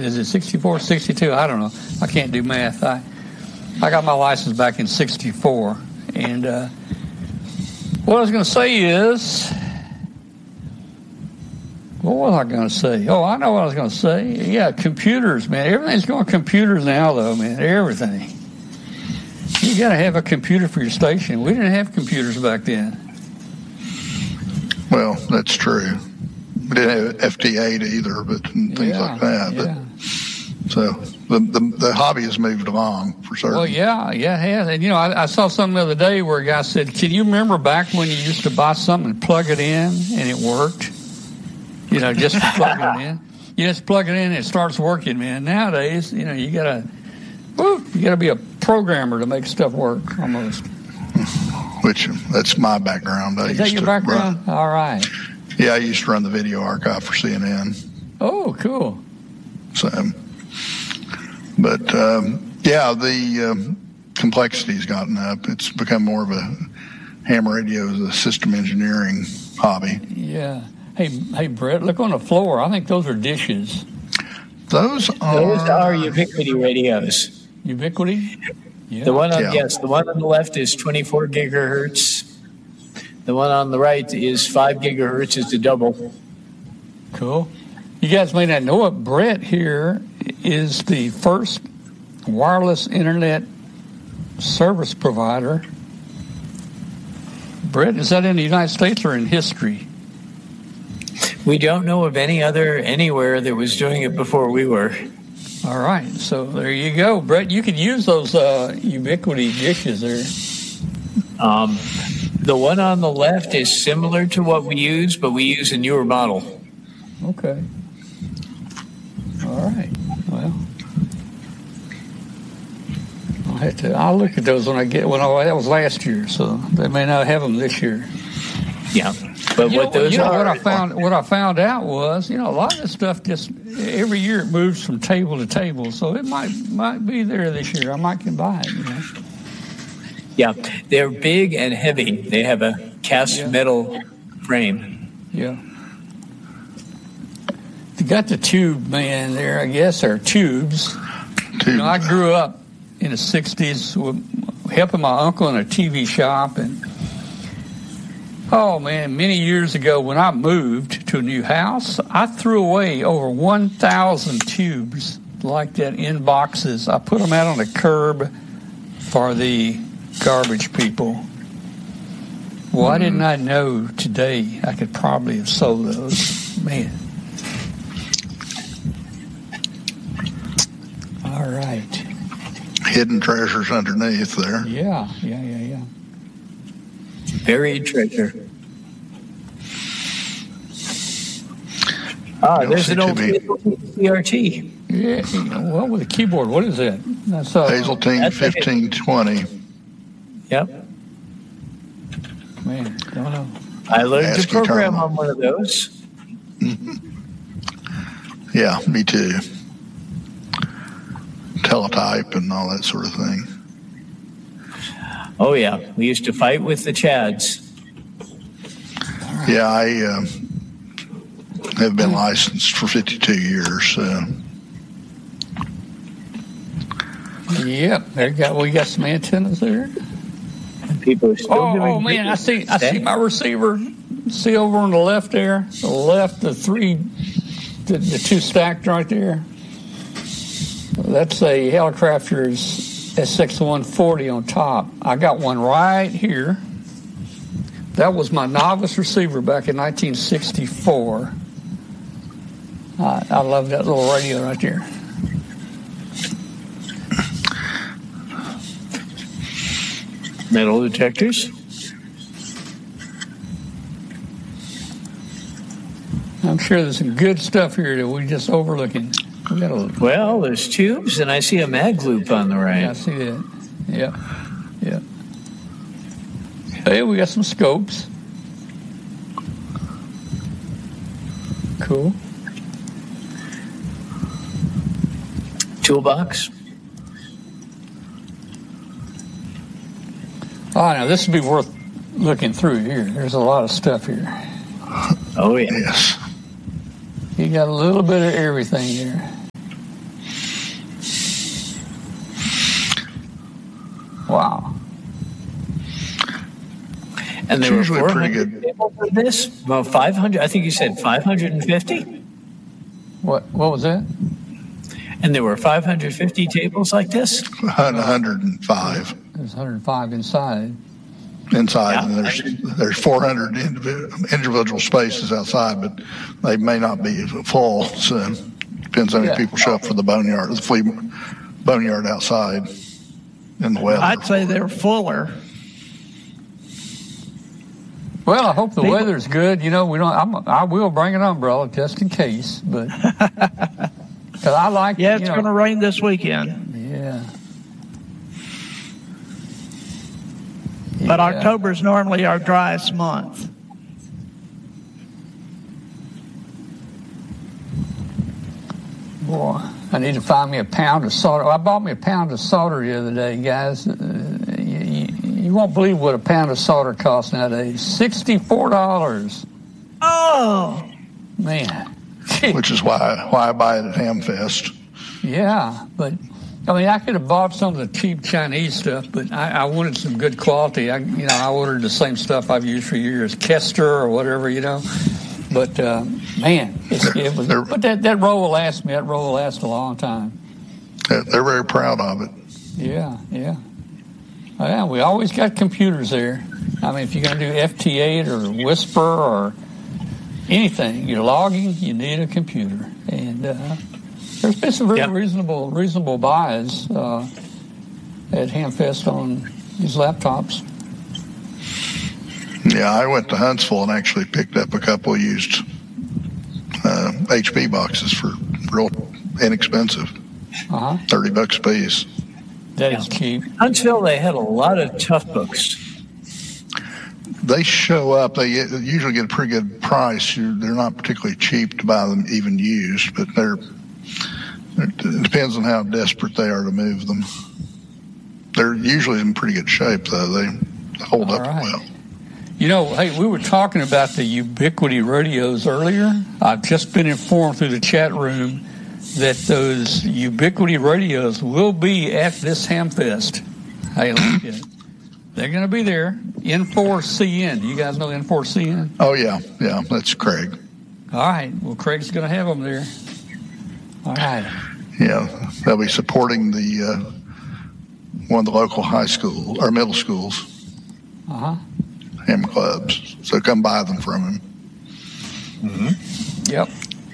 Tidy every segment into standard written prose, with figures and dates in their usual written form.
is it 64, 62? I don't know. I can't do math. I got my license back in 64. And what I was going to say is, what was I going to say? Oh, I know what I was going to say. Yeah, computers, man. Everything's going computers now, though, man. Everything. You got to have a computer for your station. We didn't have computers back then. Well, that's true. We didn't have FT8 either, but things like that. Yeah. But, so the hobby has moved along for certain. Well, yeah, it has. And, I saw something the other day where a guy said, can you remember back when you used to buy something and plug it in and it worked? Just plug it in. You just plug it in and it starts working, man. Nowadays, you gotta be a programmer to make stuff work almost. Which, that's my background. Is that your background? All right. Yeah, I used to run the video archive for CNN. Oh, cool. So, but the complexity's gotten up. It's become more of a ham radio as a system engineering hobby. Yeah. Hey, Brett, look on the floor. I think those are dishes. Those are Ubiquity radios. Ubiquity? Yeah. The one on the left is 24 gigahertz. The one on the right is 5 gigahertz. It's a double. Cool. You guys may not know it. Brett here is the first wireless internet service provider. Brett, is that in the United States or in history? We don't know of any other anywhere that was doing it before we were. All right, so there you go, Brett. You could use those Ubiquity dishes there. The one on the left is similar to what we use, but we use a newer model. Okay. All right. Well, I'll look at those when that was last year, so they may not have them this year. Yeah. But what I found out was, a lot of this stuff just every year it moves from table to table, so it might be there this year. I might can buy it. Yeah, they're big and heavy. They have a cast metal frame. Yeah. You got the tube man there, I guess, or tubes. I grew up in the 60s helping my uncle in a TV shop, and oh, man, many years ago when I moved to a new house, I threw away over 1,000 tubes like that in boxes. I put them out on the curb for the garbage people. Why didn't I know today I could probably have sold those? Man. All right. Hidden treasures underneath there. Yeah. Buried treasure. There's an old CRT. Yeah, well, with a keyboard, what is that? That's Hazeltine 1520. Yep. Man, don't know. I learned to program on one of those. Yeah, me too. Teletype and all that sort of thing. Oh, yeah. We used to fight with the Chads. Yeah, I have been licensed for 52 years. Yep, we got some antennas there. And people are still doing. Oh man, I see my receiver. See over on the left there, the two stacked right there. That's a Helicrafter's SX140 on top. I got one right here. That was my novice receiver back in 1964. I love that little radio right there. Metal detectors. I'm sure there's some good stuff here that we're just overlooking. Well, there's tubes, and I see a mag loop on the right. Yeah, I see that. Yeah. Hey, we got some scopes. Cool. Toolbox. Oh, now this would be worth looking through here. There's a lot of stuff here. Oh, yeah. Yes. You got a little bit of everything here. Wow. And there It's were usually pretty 400 good. tables for this? Well, 500. I think you said 550. What was that? And there were 550 tables like this? 105 There's 105 inside. inside, Yeah. and there's 400 individual spaces outside, but they may not be full. So depends on how many people show up for the boneyard, the flea boneyard outside in the weather. I'd say they're fuller. Well, I hope the weather's good. You know, I will bring an umbrella just in case, but because I like. Yeah, it's going to rain this weekend. Yeah. But Yeah. October's normally our driest month. Boy, I need to find me a pound of solder. I bought me a pound of solder the other day, guys. You won't believe what a pound of solder costs nowadays. $64. Oh, Man. Which is why I buy it at Hamfest. Yeah, but I mean, I could have bought some of the cheap Chinese stuff, but I wanted some good quality. I ordered the same stuff I've used for years, Kester or whatever, But man, it was. But that roll will last me. That roll will last a long time. They're very proud of it. Yeah. Yeah, we always got computers there. I mean, if you're going to do FT8 or Whisper or anything, you're logging, you need a computer. And there's been some very reasonable buys at Hamfest on these laptops. Yeah, I went to Huntsville and actually picked up a couple used HP boxes for real inexpensive, $30 a piece. That is cheap. Huntsville, they had a lot of tough books. They show up. They usually get a pretty good price. They're not particularly cheap to buy them even used, but it depends on how desperate they are to move them. They're usually in pretty good shape, though. They hold up well. Hey, we were talking about the Ubiquity radios earlier. I've just been informed through the chat room that those Ubiquity radios will be at this Hamfest. Hey, look at it. They're going to be there. N4CN. Do you guys know N4CN? Oh, yeah. Yeah, that's Craig. All right. Well, Craig's going to have them there. All right. Yeah, they'll be supporting the one of the local high school or middle schools. Ham clubs. So come buy them from him. Mm-hmm. Yep.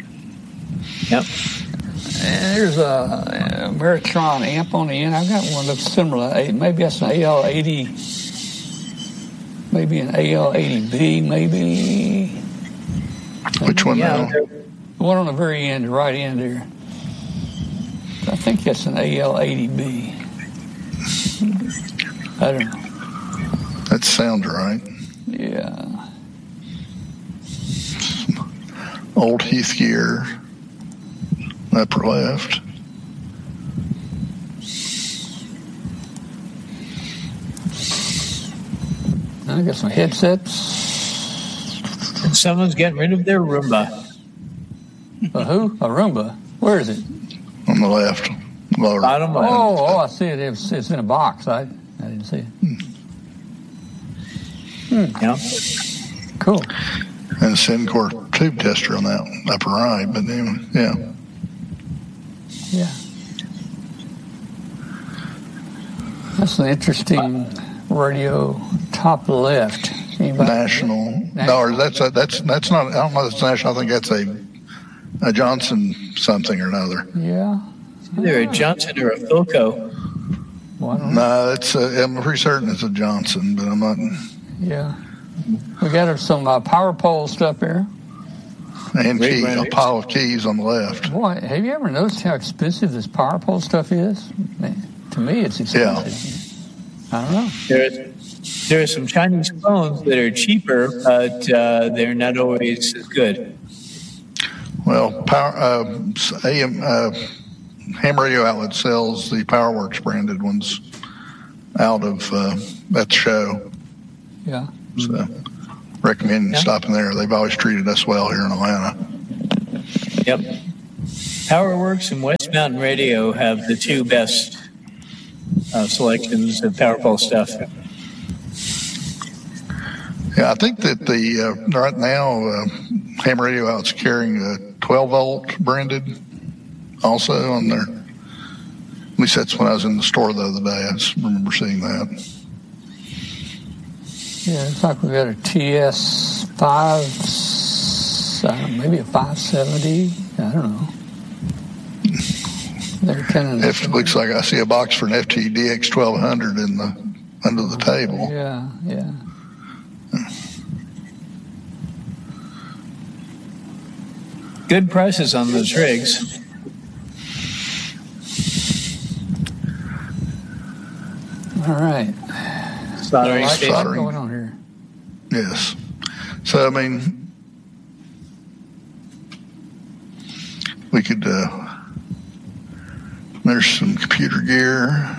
And there's a Meritron amp on the end. I've got one that's similar. Maybe that's an AL80. Maybe an AL80B, maybe. Which one now? The one on the very end, the right end there. I think that's an AL80B. I don't know. That sounds right. Yeah. Old Heathgear, upper left. I got some headsets. And someone's getting rid of their Roomba. A who? A Roomba. Where is it? On the left. Lower. Bottom left. Oh, I see it. It's in a box. I didn't see it. Yeah. Cool. And a Syncor tube tester on that upper right. But anyway, yeah. Yeah. That's an interesting radio top left. Anybody? National. No, or that's not. I don't know if it's national. I think that's a Johnson something or another. Yeah. Either a Johnson or a Philco. No, I'm pretty certain it's a Johnson, but I'm not. Yeah. We got some power pole stuff here. And keys, a pile of keys on the left. Boy, have you ever noticed how expensive this power pole stuff is? Man, to me, it's expensive. Yeah. I don't know. There are some Chinese phones that are cheaper, but they're not always as good. Well, Ham Radio Outlet sells the PowerWorks branded ones out of that show. Yeah. So recommend stopping there. They've always treated us well here in Atlanta. Yep. PowerWorks and West Mountain Radio have the two best selections of PowerPole stuff. Yeah, I think that the right now Ham Radio Out's carrying a 12-volt branded also on their. At least that's when I was in the store the other day. I just remember seeing that. Yeah, it's like we got a TS5, maybe a 570. I don't know. They're kind of. Looks like I see a box for an FTDX 1200 under the table. Yeah, yeah. Good prices on those rigs. All right. Soldering What's station. going on here? Yes. So, I mean, we could, there's some computer gear.